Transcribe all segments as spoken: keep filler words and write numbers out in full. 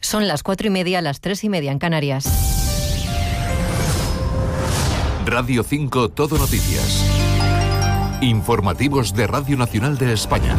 Son las cuatro y media, las tres y media en Canarias. Radio cinco Todo Noticias. Informativos de Radio Nacional de España.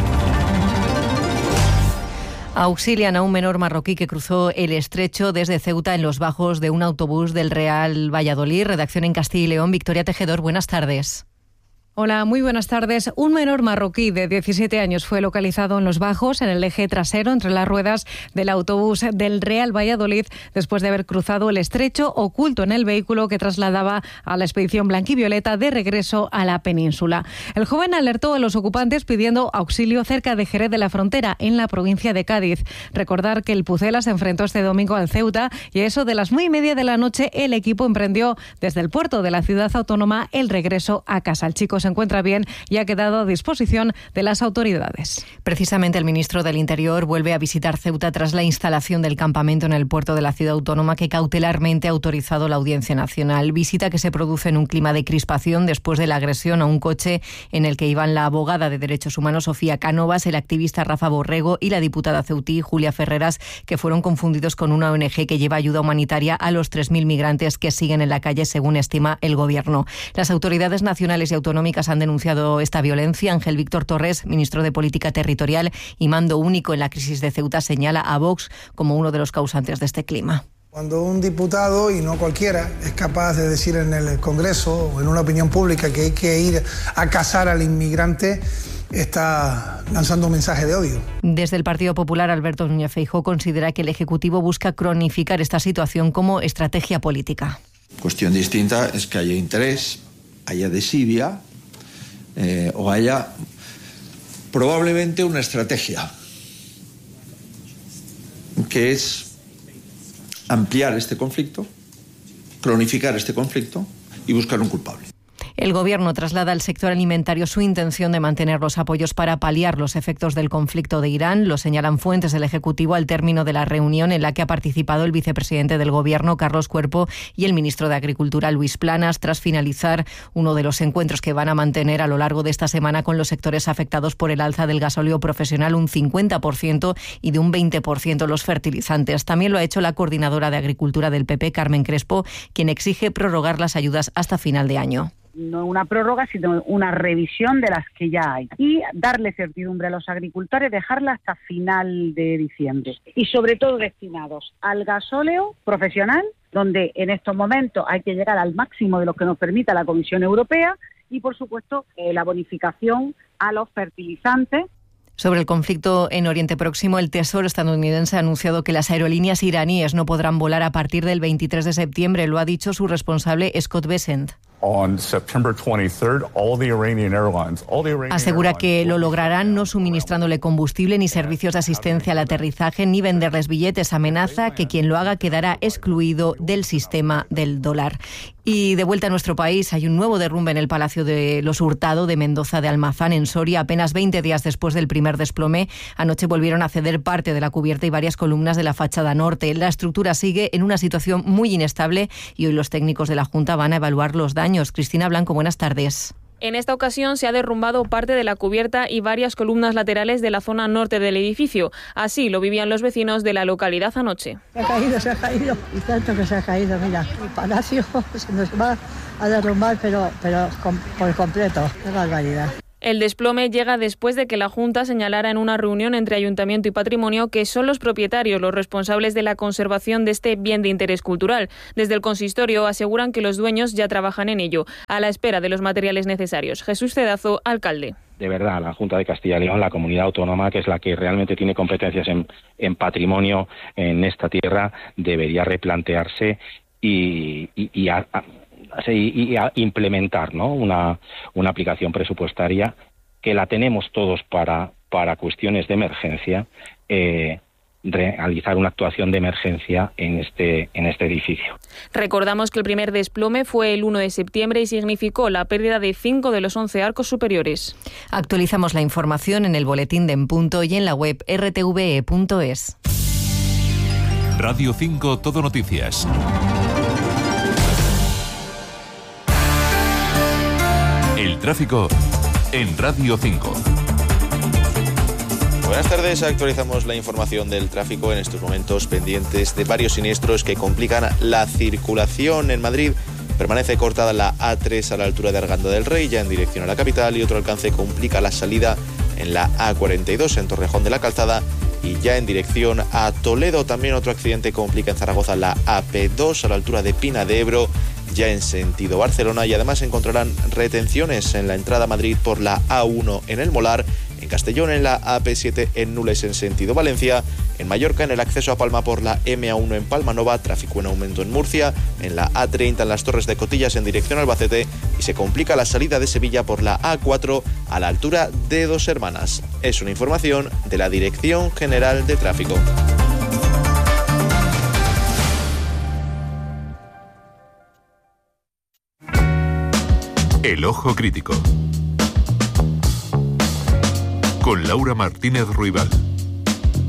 Auxilian a un menor marroquí que cruzó el estrecho desde Ceuta en los bajos de un autobús del Real Valladolid. Redacción en Castilla y León. Victoria Tejedor, buenas tardes. Hola, muy buenas tardes. Un menor marroquí de diecisiete años fue localizado en los bajos, en el eje trasero, entre las ruedas del autobús del Real Valladolid, después de haber cruzado el estrecho, oculto en el vehículo que trasladaba a la expedición blanquivioleta de regreso a la península. El joven alertó a los ocupantes pidiendo auxilio cerca de Jerez de la Frontera, en la provincia de Cádiz. Recordar que el Pucela se enfrentó este domingo al Ceuta y a eso de las nueve y media de la noche el equipo emprendió desde el puerto de la ciudad autónoma el regreso a casa. El chico se encuentra bien y ha quedado a disposición de las autoridades. Precisamente el ministro del Interior vuelve a visitar Ceuta tras la instalación del campamento en el puerto de la ciudad autónoma que cautelarmente ha autorizado la Audiencia Nacional. Visita que se produce en un clima de crispación después de la agresión a un coche en el que iban la abogada de Derechos Humanos Sofía Cánovas, el activista Rafa Borrego y la diputada ceutí Julia Ferreras, que fueron confundidos con una O N G que lleva ayuda humanitaria a los tres mil migrantes que siguen en la calle, según estima el Gobierno. Las autoridades nacionales y autonómicas han denunciado esta violencia. Ángel Víctor Torres, ministro de Política Territorial y mando único en la crisis de Ceuta, señala a Vox como uno de los causantes de este clima. Cuando un diputado, y no cualquiera, es capaz de decir en el Congreso o en una opinión pública que hay que ir a cazar al inmigrante, está lanzando un mensaje de odio. Desde el Partido Popular, Alberto Núñez Feijóo considera que el Ejecutivo busca cronificar esta situación como estrategia política. Cuestión distinta es que haya interés, haya desidia, Eh, o haya probablemente una estrategia que es ampliar este conflicto, cronificar este conflicto y buscar un culpable. El Gobierno traslada al sector alimentario su intención de mantener los apoyos para paliar los efectos del conflicto de Irán. Lo señalan fuentes del Ejecutivo al término de la reunión en la que ha participado el vicepresidente del Gobierno, Carlos Cuerpo, y el ministro de Agricultura, Luis Planas, tras finalizar uno de los encuentros que van a mantener a lo largo de esta semana con los sectores afectados por el alza del gasóleo profesional, un cincuenta por ciento, y de un veinte por ciento los fertilizantes. También lo ha hecho la coordinadora de Agricultura del P P, Carmen Crespo, quien exige prorrogar las ayudas hasta final de año. No una prórroga, sino una revisión de las que ya hay. Y darle certidumbre a los agricultores, dejarla hasta final de diciembre. Y sobre todo destinados al gasóleo profesional, donde en estos momentos hay que llegar al máximo de lo que nos permita la Comisión Europea, y por supuesto eh, la bonificación a los fertilizantes. Sobre el conflicto en Oriente Próximo, el Tesoro estadounidense ha anunciado que las aerolíneas iraníes no podrán volar a partir del veintitrés de septiembre. Lo ha dicho su responsable, Scott Bessent. Asegura que lo lograrán no suministrándole combustible ni servicios de asistencia al aterrizaje ni venderles billetes. Amenaza que quien lo haga quedará excluido del sistema del dólar. Y de vuelta a nuestro país, hay un nuevo derrumbe en el Palacio de los Hurtado de Mendoza de Almazán, en Soria, apenas veinte días después del primer desplome. Anoche volvieron a ceder parte de la cubierta y varias columnas de la fachada norte. La estructura sigue en una situación muy inestable y hoy los técnicos de la Junta van a evaluar los daños. Cristina Blanco, buenas tardes. En esta ocasión se ha derrumbado parte de la cubierta y varias columnas laterales de la zona norte del edificio. Así lo vivían los vecinos de la localidad anoche. Se ha caído, se ha caído, y tanto que se ha caído, mira. El palacio se nos va a derrumbar, pero, pero por completo. Qué barbaridad. El desplome llega después de que la Junta señalara en una reunión entre Ayuntamiento y Patrimonio que son los propietarios los responsables de la conservación de este bien de interés cultural. Desde el consistorio aseguran que los dueños ya trabajan en ello, a la espera de los materiales necesarios. Jesús Cedazo, alcalde. De verdad, la Junta de Castilla y León, la comunidad autónoma, que es la que realmente tiene competencias en, en patrimonio en esta tierra, debería replantearse y, y, y a, a, y a implementar, ¿no?, una, una aplicación presupuestaria que la tenemos todos para, para cuestiones de emergencia, eh, realizar una actuación de emergencia en este, en este edificio. Recordamos que el primer desplome fue el uno de septiembre y significó la pérdida de cinco de los once arcos superiores. Actualizamos la información en el boletín de En Punto y en la web r t v e punto es. Radio cinco Todo Noticias. El tráfico en Radio cinco. Buenas tardes, actualizamos la información del tráfico en estos momentos pendientes de varios siniestros que complican la circulación en Madrid. Permanece cortada la A tres a la altura de Arganda del Rey, ya en dirección a la capital, y otro alcance complica la salida en la A cuarenta y dos en Torrejón de la Calzada y ya en dirección a Toledo. También otro accidente complica en Zaragoza la A P dos a la altura de Pina de Ebro, ya en sentido Barcelona, y además encontrarán retenciones en la entrada a Madrid por la A uno en El Molar, en Castellón en la A P siete en Nules en sentido Valencia, en Mallorca en el acceso a Palma por la M A uno en Palmanova, tráfico en aumento en Murcia, en la A treinta en las Torres de Cotillas en dirección a Albacete, y se complica la salida de Sevilla por la A cuatro a la altura de Dos Hermanas. Es una información de la Dirección General de Tráfico. El Ojo Crítico con Laura Martínez Ruibal.